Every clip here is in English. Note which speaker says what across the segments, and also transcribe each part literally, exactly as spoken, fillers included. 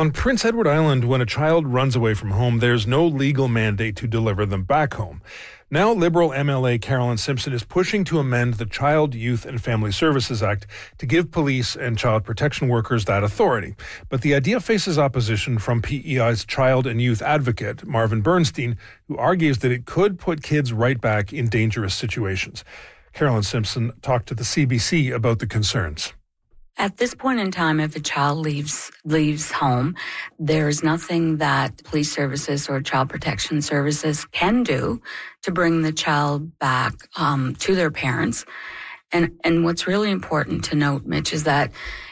Speaker 1: On Prince Edward Island, when a child runs away from home, there's no legal mandate to deliver them back home. Now, Liberal M L A Carolyn Simpson is pushing to amend the Child, Youth and Family Services Act to give police and child protection workers that authority. But the idea faces opposition from P E I's child and youth advocate, Marvin Bernstein, who argues that it could put kids right back in dangerous situations. Carolyn Simpson talked to the C B C about the concerns.
Speaker 2: At this point in time, if a child leaves leaves home, there is nothing that police services or child protection services can do to bring the child back um, to their parents. And and what's really important to note, Mitch, is that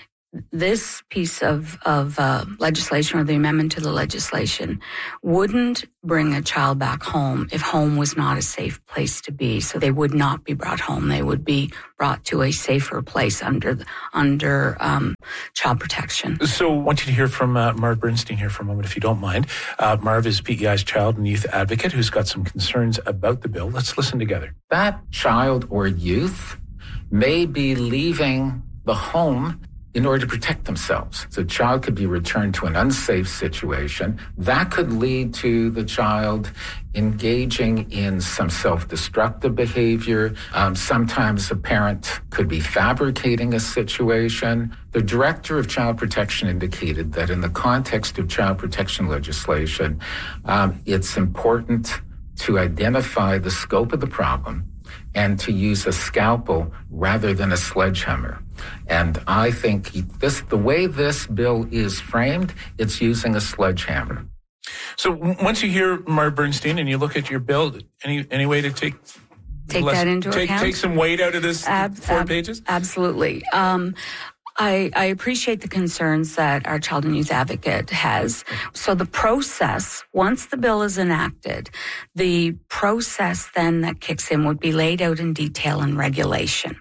Speaker 2: this piece of, of uh, legislation, or the amendment to the legislation, wouldn't bring a child back home if home was not a safe place to be. So they would not be brought home. They would be brought to a safer place under the, under um, child protection.
Speaker 3: So I want you to hear from uh, Marv Bernstein here for a moment, if you don't mind. Uh, Marv is P E I's child and youth advocate who's got some concerns about the bill. Let's listen together.
Speaker 4: That child or youth may be leaving the home in order to protect themselves. So a child could be returned to an unsafe situation. That could lead to the child engaging in some self-destructive behavior. Um, sometimes a parent could be fabricating a situation. The director of child protection indicated that in the context of child protection legislation, um, it's important to identify the scope of the problem and to use a scalpel rather than a sledgehammer. And I think this, the way this bill is framed, it's using a sledgehammer.
Speaker 3: So once you hear Marv Bernstein and you look at your bill, any any way to take
Speaker 2: take
Speaker 3: less,
Speaker 2: that into
Speaker 3: take,
Speaker 2: account?
Speaker 3: Take some weight out of this
Speaker 2: ab-
Speaker 3: four
Speaker 2: ab-
Speaker 3: pages?
Speaker 2: Absolutely. Um, I, I appreciate the concerns that our child and youth advocate has. So the process, once the bill is enacted, the process then that kicks in would be laid out in detail in regulation.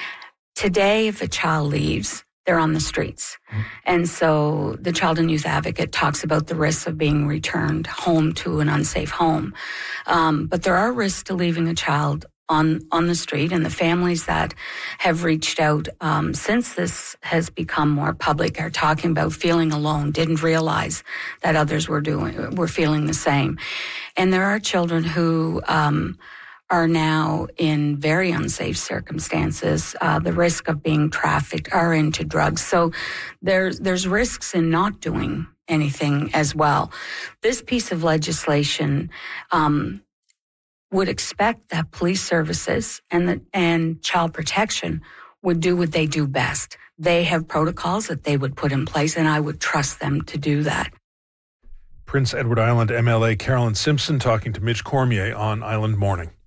Speaker 2: Today, if a child leaves, they're on the streets. Mm-hmm. And so the child and youth advocate talks about the risks of being returned home to an unsafe home. Um, but there are risks to leaving a child on on the street, and the families that have reached out um, since this has become more public are talking about feeling alone, didn't realize that others were doing were feeling the same. And there are children who um, are now in very unsafe circumstances. Uh, the risk of being trafficked are into drugs. So there's there's risks in not doing anything as well. This piece of legislation um, would expect that police services and the, and child protection would do what they do best. They have protocols that they would put in place, and I would trust them to do that.
Speaker 1: Prince Edward Island M L A Carolyn Simpson talking to Mitch Cormier on Island Morning.